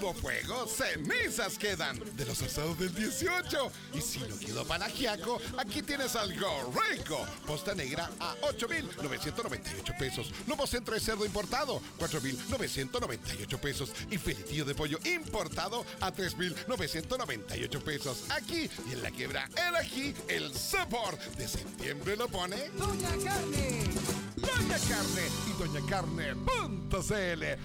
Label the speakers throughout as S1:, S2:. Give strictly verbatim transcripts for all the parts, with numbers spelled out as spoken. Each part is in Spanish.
S1: hubo fuego, cenizas quedan de los asados del dieciocho. Y si no quedó pan ajiaco, aquí tienes algo rico. Posta negra a ocho mil novecientos noventa y ocho pesos. Lomo centro de cerdo importado, cuatro mil novecientos noventa y ocho pesos. Y filetillo de pollo importado a tres mil novecientos noventa y ocho pesos. Aquí y en la quiebra el ají, el sabor de septiembre lo pone Doña Carne. Doña Carne y doña carne punto c l.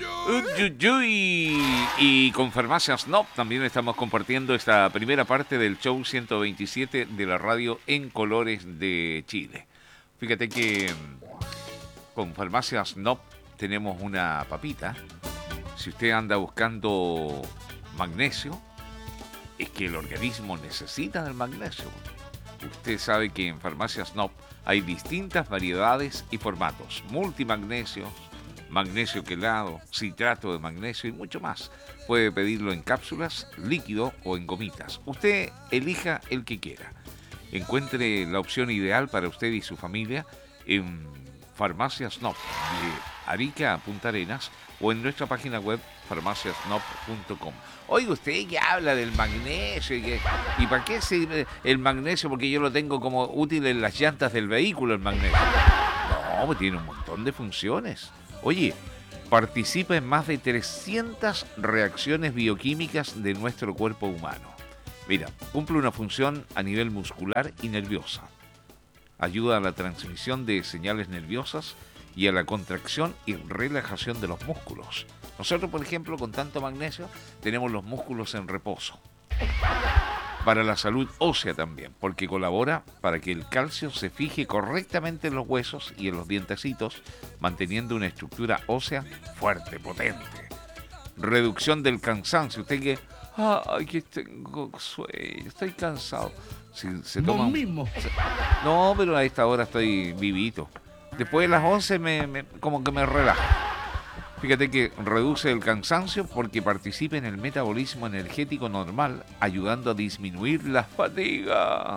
S2: Uyuyuy. Y con Farmacias Snob también estamos compartiendo esta primera parte del show ciento veintisiete de la radio en colores de Chile. Fíjate que con Farmacias Snob tenemos una papita. Si usted anda buscando magnesio, es que el organismo necesita del magnesio. Usted sabe que en Farmacias Snob hay distintas variedades y formatos. Multimagnesios, magnesio quelado, citrato de magnesio y mucho más. Puede pedirlo en cápsulas, líquido o en gomitas. Usted elija el que quiera. Encuentre la opción ideal para usted y su familia en Farmacias Snob de Arica a Punta Arenas o en nuestra página web farmacias snob punto com. Oiga, usted que habla del magnesio y, que, ¿y para qué sirve el magnesio? Porque yo lo tengo como útil en las llantas del vehículo, el magnesio. No, pues tiene un montón de funciones. Oye, participa en más de trescientas reacciones bioquímicas de nuestro cuerpo humano. Mira, cumple una función a nivel muscular y nerviosa. Ayuda a la transmisión de señales nerviosas y a la contracción y relajación de los músculos. Nosotros, por ejemplo, con tanto magnesio, tenemos los músculos en reposo. Para la salud ósea también, porque colabora para que el calcio se fije correctamente en los huesos y en los dientecitos, manteniendo una estructura ósea fuerte, potente. Reducción del cansancio. Usted que, ay, que tengo sueño, estoy cansado. Si se toma un...
S3: mismo.
S2: No, pero a esta hora estoy vivito. Después de las once me, me, como que me relaja. Fíjate que reduce el cansancio porque participa en el metabolismo energético normal, ayudando a disminuir la fatiga.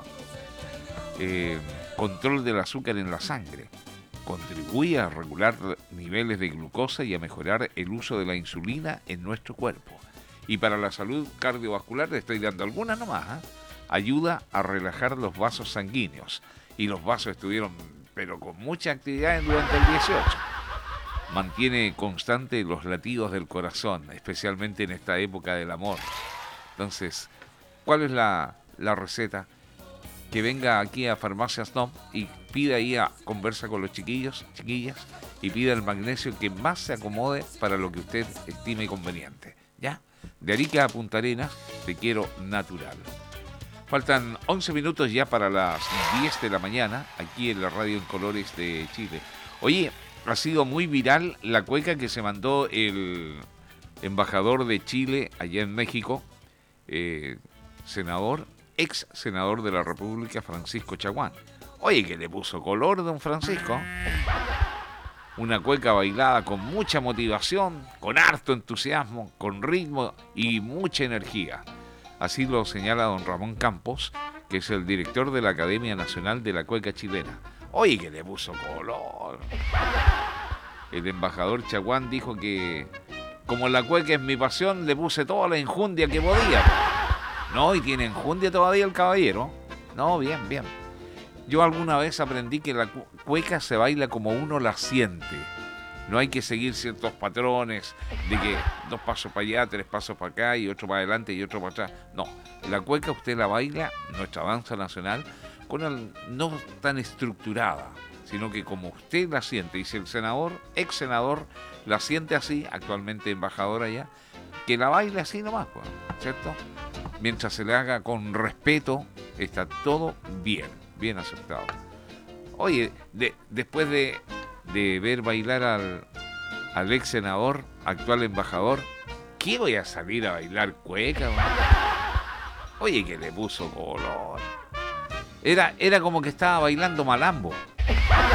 S2: Eh, control del azúcar en la sangre. Contribuye a regular niveles de glucosa y a mejorar el uso de la insulina en nuestro cuerpo. Y para la salud cardiovascular, le estoy dando algunas nomás, ¿eh? Ayuda a relajar los vasos sanguíneos. Y los vasos estuvieron, pero con mucha actividad durante el dieciocho. Mantiene constante los latidos del corazón, especialmente en esta época del amor. Entonces, ¿cuál es la, la receta? Que venga aquí a Farmacias Snob y pida ahí a conversa con los chiquillos, chiquillas, y pida el magnesio que más se acomode para lo que usted estime conveniente. ¿Ya? De Arica a Punta Arenas, te quiero natural. Faltan once minutos ya para las diez de la mañana, aquí en la radio en colores de Chile. Oye, ha sido muy viral la cueca que se mandó el embajador de Chile allá en México, eh, senador, ex senador de la República, Francisco Chaguán. Oye, que le puso color, don Francisco. Una cueca bailada con mucha motivación, con harto entusiasmo, con ritmo y mucha energía. Así lo señala don Ramón Campos, que es el director de la Academia Nacional de la Cueca Chilena. Oye, que le puso color. El embajador Chaguán dijo que, como la cueca es mi pasión, le puse toda la enjundia que podía. No, y tiene enjundia todavía el caballero. No, bien, bien. Yo alguna vez aprendí que la cueca se baila como uno la siente. No hay que seguir ciertos patrones de que dos pasos para allá, tres pasos para acá y otro para adelante y otro para atrás. No, la cueca usted la baila, nuestra danza nacional, con el, no tan estructurada, sino que como usted la siente. Y si el senador, ex senador, la siente así, actualmente embajador allá, que la baile así nomás, pues, ¿cierto? Mientras se le haga con respeto, está todo bien, bien aceptado. Oye, de, después de... de ver bailar al, al ex senador, actual embajador, ¿qué voy a salir a bailar cueca, man? Oye, que le puso color. Era, era como que estaba bailando malambo.